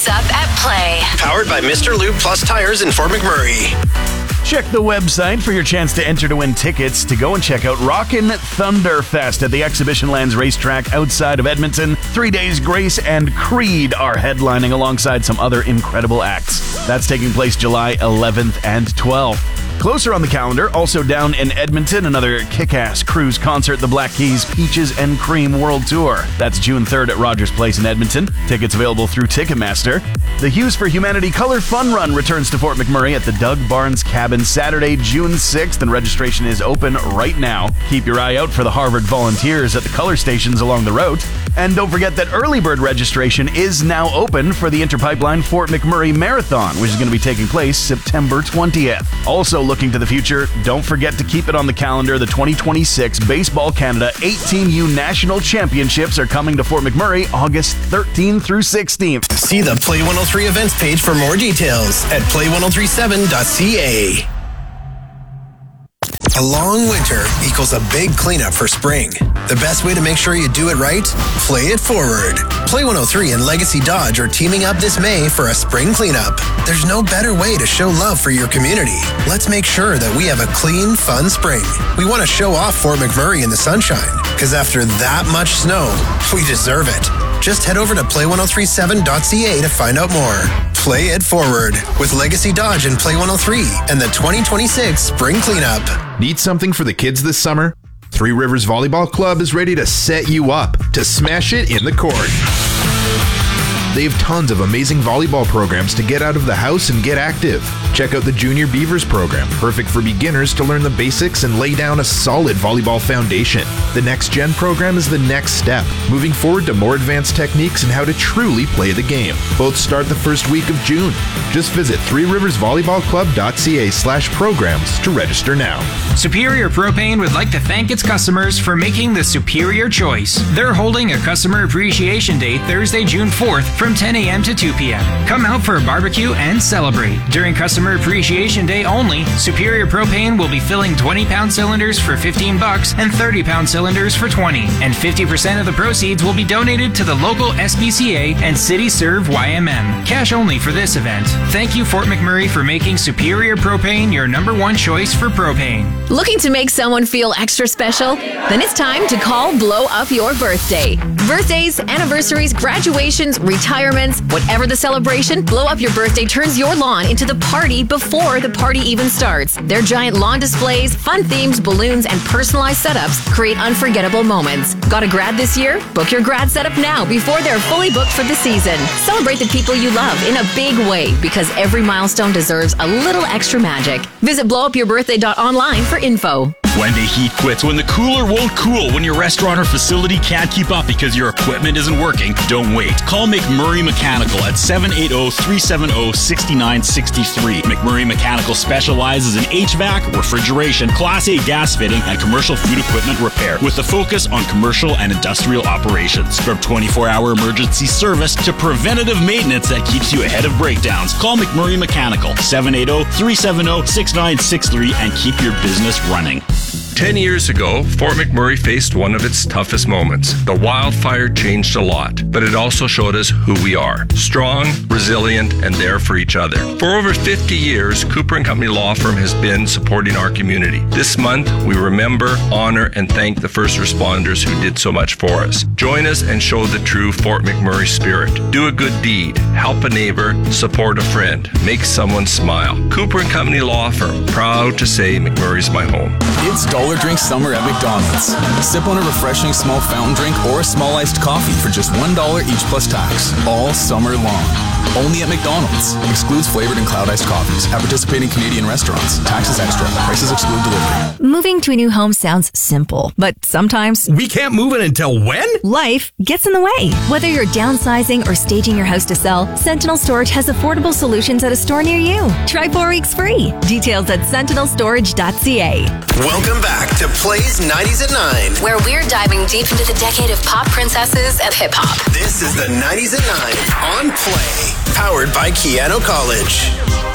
What's Up at Play. Powered by Mr. Lube Plus Tires in Fort McMurray. Check the website for your chance to enter to win tickets to go and check out Rockin' Thunderfest at the Exhibition Lands Racetrack outside of Edmonton. 3 days, Grace and Creed are headlining alongside some other incredible acts. That's taking place July 11th and 12th. Closer on the calendar, also down in Edmonton, another kick-ass cruise concert, the Black Keys Peaches and Cream World Tour. That's June 3rd at Rogers Place in Edmonton. Tickets available through Ticketmaster. The Hues for Humanity Color Fun Run returns to Fort McMurray at the Doug Barnes Cabin Saturday, June 6th, and registration is open right now. Keep your eye out for the Harvard Volunteers at the color stations along the route. And don't forget that early bird registration is now open for the Interpipeline Fort McMurray Marathon, which is going to be taking place September 20th. Also looking to the future, don't forget to keep it on the calendar. The 2026 Baseball Canada 18U National Championships are coming to Fort McMurray August 13th through 16th. See the Play 103 events page for more details at play1037.ca. A long winter equals a big cleanup for spring. The best way to make sure you do it right? Play it forward. Play 103 and Legacy Dodge are teaming up this May for a spring cleanup. There's no better way to show love for your community. Let's make sure that we have a clean, fun spring. We want to show off Fort McMurray in the sunshine, because after that much snow, we deserve it. Just head over to play1037.ca to find out more. Play it forward with Legacy Dodge and Play 103 and the 2026 Spring Cleanup. Need something for the kids this summer? Three Rivers Volleyball Club is ready to set you up to smash it in the court. They have tons of amazing volleyball programs to get out of the house and get active. Check out the Junior Beavers program, perfect for beginners to learn the basics and lay down a solid volleyball foundation. The Next Gen program is the next step, moving forward to more advanced techniques and how to truly play the game. Both start the first week of June. Just visit threeriversvolleyballclub.ca/programs to register now. Superior Propane would like to thank its customers for making the superior choice. They're holding a Customer Appreciation Day Thursday, June 4th from 10 a.m. to 2 p.m. Come out for a barbecue and celebrate. During Customer Appreciation Day only, Superior Propane will be filling 20-pound cylinders for $15 and 30-pound cylinders for $20. And 50% of the proceeds will be donated to the local SPCA and City Serve YMM. Cash only for this event. Thank you, Fort McMurray, for making Superior Propane your #1 choice for propane. Looking to make someone feel extra special? Then it's time to call Blow Up Your Birthday. Birthdays, anniversaries, graduations, retirements, whatever the celebration, Blow Up Your Birthday turns your lawn into the party before the party even starts. Their giant lawn displays, fun themes, balloons, and personalized setups create unforgettable moments. Got a grad this year? Book your grad setup now before they're fully booked for the season. Celebrate the people you love in a big way, because every milestone deserves a little extra magic. Visit blowupyourbirthday.online for info. When the heat quits, when the cooler won't cool, when your restaurant or facility can't keep up because your equipment isn't working, don't wait. Call McMurray Mechanical at 780-370-6963. McMurray Mechanical specializes in HVAC, refrigeration, Class A gas fitting, and commercial food equipment repair, with a focus on commercial and industrial operations. From 24-hour emergency service to preventative maintenance that keeps you ahead of breakdowns, call McMurray Mechanical, 780-370-6963, and keep your business running. 10 years ago, Fort McMurray faced one of its toughest moments. The wildfire changed a lot, but it also showed us who we are. Strong, resilient, and there for each other. For over 50 years, Cooper & Company Law Firm has been supporting our community. This month, we remember, honor, and thank the first responders who did so much for us. Join us and show the true Fort McMurray spirit. Do a good deed, help a neighbor, support a friend, make someone smile. Cooper & Company Law Firm, proud to say McMurray's my home. It's dollar drink summer at McDonald's. Sip on a refreshing small fountain drink or a small iced coffee for just $1 each plus tax, all summer long. Only at McDonald's. Excludes flavored and cloud iced coffees at participating Canadian restaurants. Taxes extra. Prices exclude delivery. Moving to a new home sounds simple, but sometimes we can't move it until when? Life gets in the way. Whether you're downsizing or staging your house to sell, Sentinel Storage has affordable solutions at a store near you. Try 4 weeks free. Details at sentinelstorage.ca. Welcome back to Plays 90s at 9, where we're diving deep into the decade of pop princesses and hip-hop. This is the 90s at 9 on Play, powered by Keano College.